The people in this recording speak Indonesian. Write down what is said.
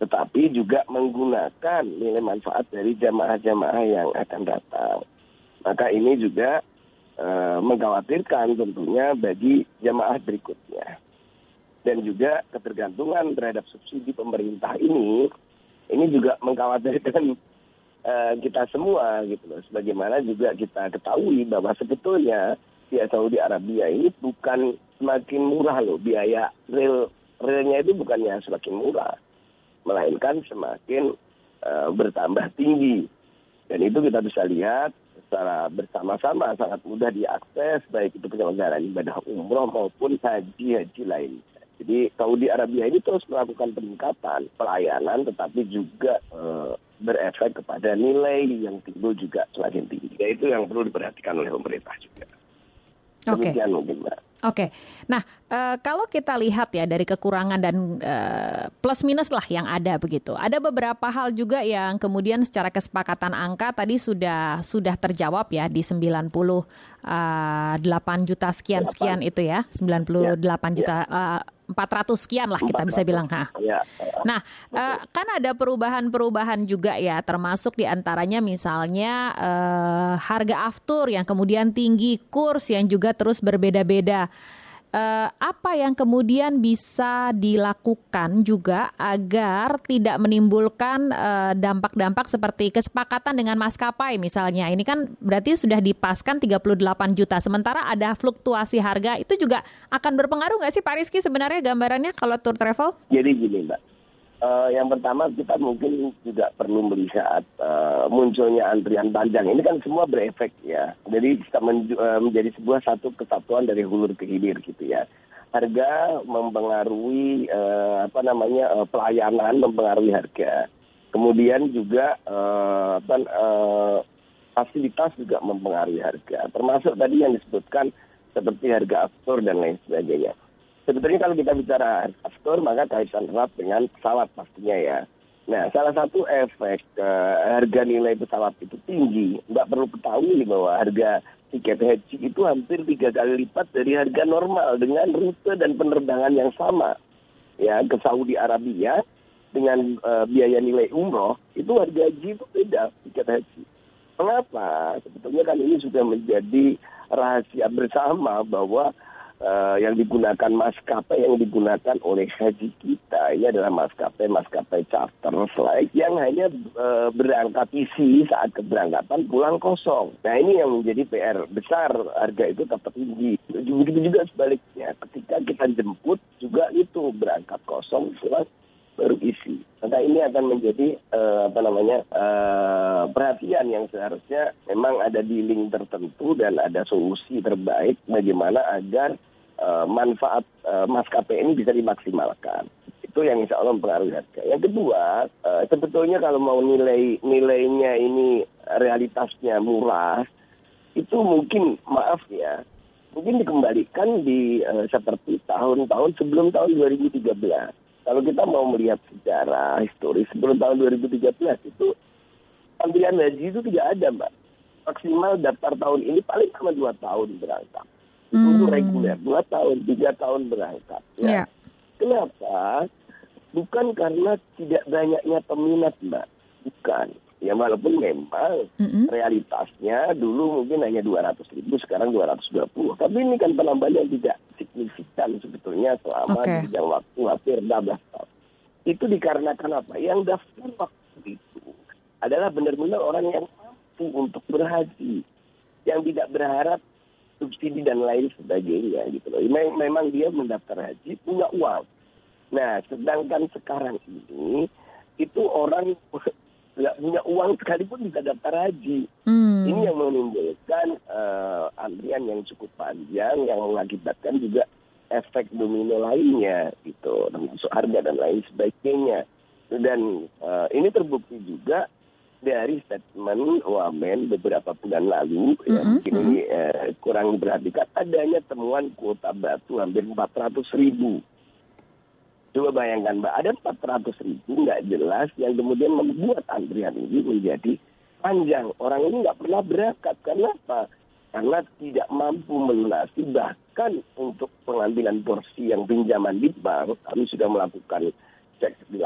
tetapi juga menggunakan nilai manfaat dari jamaah-jamaah yang akan datang. Maka ini juga mengkhawatirkan tentunya bagi jamaah berikutnya. Dan juga ketergantungan terhadap subsidi pemerintah ini juga mengkhawatirkan kita semua gitu loh. Sebagaimana juga kita ketahui bahwa sebetulnya di Saudi Arabia ini bukan semakin murah loh, biaya realnya itu bukannya semakin murah, melainkan semakin bertambah tinggi. Dan itu kita bisa lihat secara bersama-sama sangat mudah diakses, baik itu penyelenggaraan ibadah umroh maupun haji lain. Jadi Saudi Arabia ini terus melakukan peningkatan pelayanan, tetapi juga berefek kepada nilai yang timbul juga semakin tinggi. Ya, itu yang perlu diperhatikan oleh pemerintah juga. Demikian mungkin, Mbak. Oke. Nah, kalau kita lihat ya dari kekurangan dan plus minus lah yang ada begitu. Ada beberapa hal juga yang kemudian secara kesepakatan angka tadi sudah terjawab ya di 98 juta sekian itu ya. 98 juta 400 sekian lah kita bisa bilang. Nah, kan ada perubahan-perubahan juga ya, termasuk diantaranya misalnya harga aftur yang kemudian tinggi, kurs yang juga terus berbeda-beda. Apa yang kemudian bisa dilakukan juga agar tidak menimbulkan dampak-dampak seperti kesepakatan dengan maskapai misalnya. Ini kan berarti sudah dipaskan 38 juta. Sementara ada fluktuasi harga, itu juga akan berpengaruh nggak sih Pak Rizky sebenarnya gambarannya kalau tour travel? Jadi gini Mbak, yang pertama kita mungkin juga perlu melihat munculnya antrian panjang. Ini kan semua berefek ya. Jadi bisa menjadi sebuah satu kesatuan dari hulu ke hilir gitu ya. Harga mempengaruhi pelayanan mempengaruhi harga. Kemudian juga fasilitas juga mempengaruhi harga. Termasuk tadi yang disebutkan seperti harga aftur dan lain sebagainya. Sebetulnya kalau kita bicara aftur, maka kaitan erat dengan pesawat pastinya ya. Nah, salah satu efek harga nilai pesawat itu tinggi. Nggak perlu ketahui bahwa harga tiket haji itu hampir 3 kali lipat dari harga normal dengan rute dan penerbangan yang sama. Ya, ke Saudi Arabia dengan biaya nilai umroh, itu harga haji itu beda tiket haji. Mengapa? Sebetulnya kan ini sudah menjadi rahasia bersama bahwa yang digunakan maskapai yang digunakan oleh haji kita ini adalah maskapai charter flight yang hanya berangkat isi saat keberangkatan pulang kosong. Nah ini yang menjadi PR besar, harga itu tetap tinggi. Begitu juga sebaliknya, ketika kita jemput juga itu berangkat kosong pulang baru isi. Maka ini akan menjadi perhatian yang seharusnya memang ada di link tertentu dan ada solusi terbaik bagaimana agar manfaat maskapai ini bisa dimaksimalkan. Itu yang insya Allah mempengaruhi harga. Yang kedua, sebetulnya kalau mau nilainya ini realitasnya murah, itu mungkin mungkin dikembalikan di seperti tahun-tahun sebelum tahun 2013. Kalau kita mau melihat sejarah historis sebelum tahun 2013 itu antrian haji itu tidak ada, Mbak. Maksimal daftar tahun ini paling cuma 2 tahun berangkat. Itu reguler, 2 tahun, 3 tahun berangkat. Ya. Kenapa? Bukan karena tidak banyaknya peminat, Mbak. Bukan. Ya walaupun memang realitasnya dulu mungkin hanya 200.000, sekarang 220. Tapi ini kan penambahan yang tidak signifikan sebetulnya selama di waktu hampir 16 tahun. Itu dikarenakan apa? Yang daftar waktu itu adalah benar-benar orang yang mampu untuk berhaji. Yang tidak berharap subsidi dan lain sebagainya gitu loh. Memang dia mendaftar haji punya uang. Nah, sedangkan sekarang ini itu orang nggak punya uang sekalipun bisa daftar haji. Ini yang menimbulkan antrian yang cukup panjang yang mengakibatkan juga efek domino lainnya gitu, termasuk harga dan lain sebagainya. Dan ini terbukti juga dari statement Wamen beberapa bulan lalu, mungkin ini kurang diperhatikan, adanya temuan kuota batu hampir 400.000. Coba bayangkan Mbak, ada 400.000 nggak jelas yang kemudian membuat antrian ini menjadi panjang. Orang ini nggak pernah berangkat. Karena apa? Karena tidak mampu melunasi, bahkan untuk pengambilan porsi yang pinjaman di bank, kami sudah melakukan cek di